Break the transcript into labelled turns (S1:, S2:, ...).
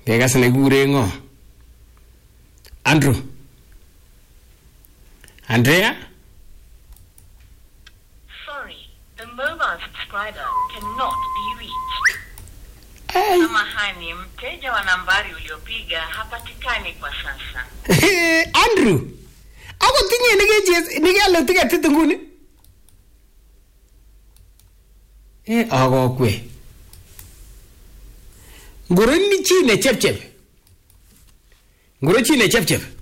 S1: Kekas nekikure ng'o? Andrew. Andrea?
S2: Sorry, the mobile subscriber cannot be reached. Samahani, mteja wa nambari uliopiga hapatikani kwa sasa.
S1: Andrew. Ako tinye nikelo tiketit nguni. Ako kwe. Ngoro ni chi ne chepchep.